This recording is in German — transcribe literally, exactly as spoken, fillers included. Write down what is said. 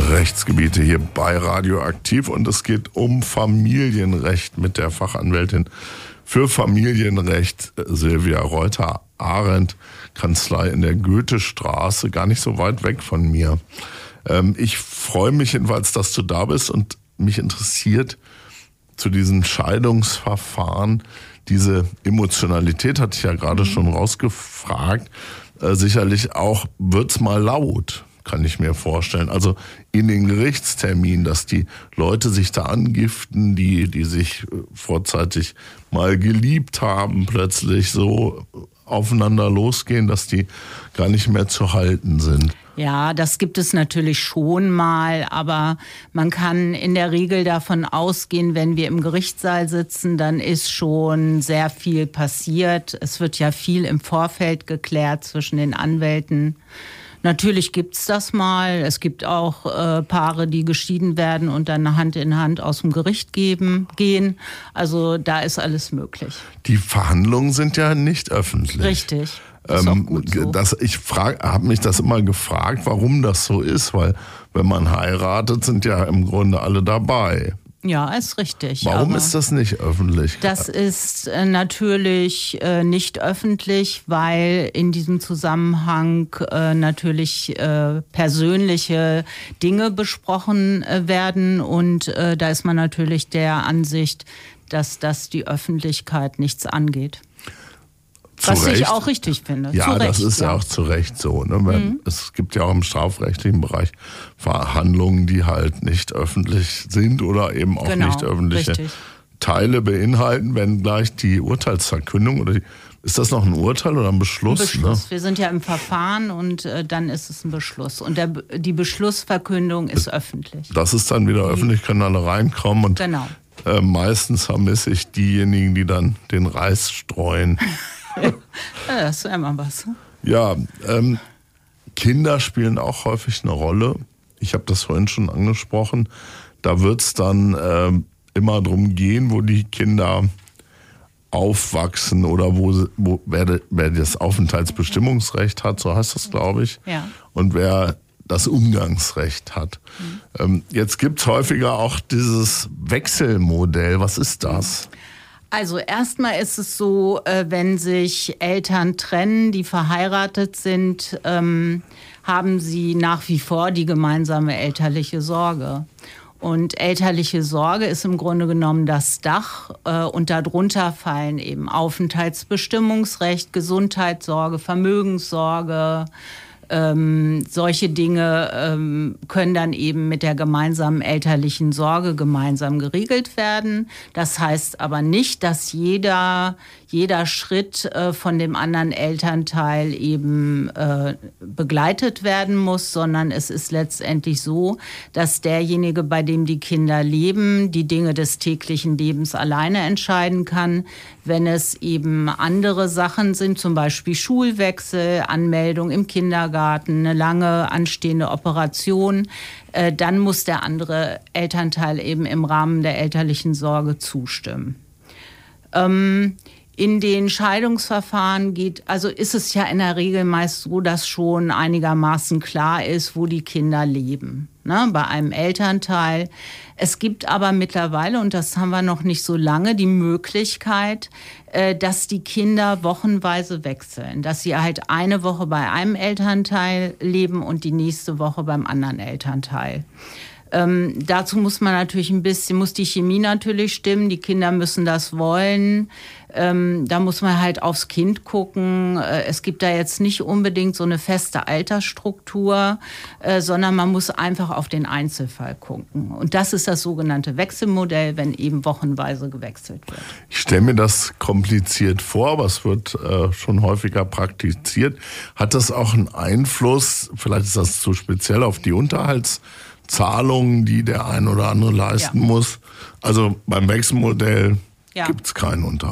Rechtsgebiete hier bei Radioaktiv und es geht um Familienrecht mit der Fachanwältin für Familienrecht Silvia Reuter-Arendt, Kanzlei in der Goethestraße, gar nicht so weit weg von mir. Ähm, ich freue mich jedenfalls, dass du da bist und mich interessiert zu diesen Scheidungsverfahren, diese Emotionalität, hatte ich ja gerade mhm. schon rausgefragt, äh, sicherlich auch, wird's mal laut, kann ich mir vorstellen. Also in den Gerichtsterminen, dass die Leute sich da angiften, die, die sich vorzeitig mal geliebt haben, plötzlich so aufeinander losgehen, dass die gar nicht mehr zu halten sind. Ja, das gibt es natürlich schon mal, aber man kann in der Regel davon ausgehen, wenn wir im Gerichtssaal sitzen, dann ist schon sehr viel passiert. Es wird ja viel im Vorfeld geklärt zwischen den Anwälten. Natürlich gibt's das mal. Es gibt auch äh, Paare, die geschieden werden und dann Hand in Hand aus dem Gericht geben, gehen. Also da ist alles möglich. Die Verhandlungen sind ja nicht öffentlich. Richtig. Das ist auch gut so. Das, ich habe mich das immer gefragt, warum das so ist, weil wenn man heiratet, sind ja im Grunde alle dabei. Ja, ist richtig. Warum ist das nicht öffentlich? Das ist äh, natürlich äh, nicht öffentlich, weil in diesem Zusammenhang äh, natürlich äh, persönliche Dinge besprochen äh, werden und äh, da ist man natürlich der Ansicht, dass das die Öffentlichkeit nichts angeht. Zu Was Recht. ich auch richtig finde. Ja, zu Recht, das ist ja, ja auch zu Recht so. Ne? Mhm. Es gibt ja auch im strafrechtlichen Bereich Verhandlungen, die halt nicht öffentlich sind oder eben auch genau, nicht öffentliche richtig. Teile beinhalten, wenn gleich die Urteilsverkündung oder die, ist das noch ein Urteil oder ein Beschluss? Ein Beschluss. Ne? Wir sind ja im Verfahren und äh, dann ist es ein Beschluss. Und der, die Beschlussverkündung ist öffentlich. Das ist dann wieder öffentlich, können alle reinkommen und genau. äh, meistens vermisse ich diejenigen, die dann den Reis streuen. Ja, das ist immer was. Ja, ähm, Kinder spielen auch häufig eine Rolle. Ich habe das vorhin schon angesprochen. Da wird es dann äh, immer darum gehen, wo die Kinder aufwachsen oder wo, wo wer, wer das Aufenthaltsbestimmungsrecht hat, so heißt das, glaube ich, ja. und wer das Umgangsrecht hat. Mhm. Ähm, jetzt gibt es häufiger auch dieses Wechselmodell. Was ist das? Also erstmal ist es so, wenn sich Eltern trennen, die verheiratet sind, ähm, haben sie nach wie vor die gemeinsame elterliche Sorge. Und elterliche Sorge ist im Grunde genommen das Dach äh, und darunter fallen eben Aufenthaltsbestimmungsrecht, Gesundheitssorge, Vermögenssorge. Ähm, solche Dinge ähm, können dann eben mit der gemeinsamen elterlichen Sorge gemeinsam geregelt werden. Das heißt aber nicht, dass jeder, jeder Schritt äh, von dem anderen Elternteil eben äh, begleitet werden muss, sondern es ist letztendlich so, dass derjenige, bei dem die Kinder leben, die Dinge des täglichen Lebens alleine entscheiden kann. Wenn es eben andere Sachen sind, zum Beispiel Schulwechsel, Anmeldung im Kindergarten, eine lange anstehende Operation, äh, dann muss der andere Elternteil eben im Rahmen der elterlichen Sorge zustimmen. Ähm, in den Scheidungsverfahren geht, also ist es ja in der Regel meist so, dass schon einigermaßen klar ist, wo die Kinder leben, ne, bei einem Elternteil. Es gibt aber mittlerweile, und das haben wir noch nicht so lange, die Möglichkeit, dass die Kinder wochenweise wechseln. Dass sie halt eine Woche bei einem Elternteil leben und die nächste Woche beim anderen Elternteil. Ähm, dazu muss man natürlich ein bisschen, muss die Chemie natürlich stimmen, die Kinder müssen das wollen. Ähm, da muss man halt aufs Kind gucken. Äh, es gibt da jetzt nicht unbedingt so eine feste Altersstruktur, äh, sondern man muss einfach auf den Einzelfall gucken. Und das ist das sogenannte Wechselmodell, wenn eben wochenweise gewechselt wird. Ich stelle mir das kompliziert vor, aber es wird äh, schon häufiger praktiziert. Hat das auch einen Einfluss, vielleicht ist das zu speziell, auf die Unterhaltszahlungen, die der ein oder andere leisten ja. muss? Also beim Wechselmodell ja. gibt es keinen Unterhalt.